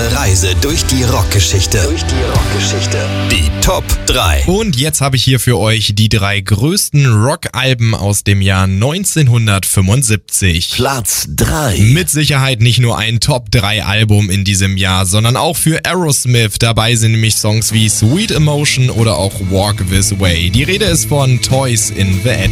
Eine Reise durch die Rockgeschichte. Die Top 3. Und jetzt habe ich hier für euch die 3 größten Rockalben aus dem Jahr 1975. Platz 3. Mit Sicherheit nicht nur ein Top 3 Album in diesem Jahr, sondern auch für Aerosmith. Dabei sind nämlich Songs wie Sweet Emotion oder auch Walk This Way. Die Rede ist von Toys in the Attic.